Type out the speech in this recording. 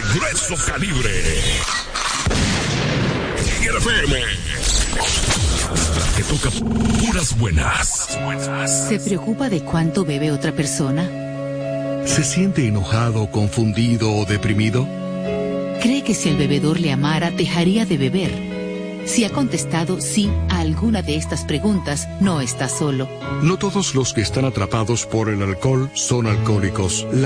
Grueso Calibre. Tigre FM. La que toca puras buenas. ¿Se preocupa de cuánto bebe otra persona? ¿Se siente enojado, confundido o deprimido? ¿Cree que si el bebedor le amara, dejaría de beber? Si ha contestado sí a alguna de estas preguntas, no está solo. No todos los que están atrapados por el alcohol son alcohólicos.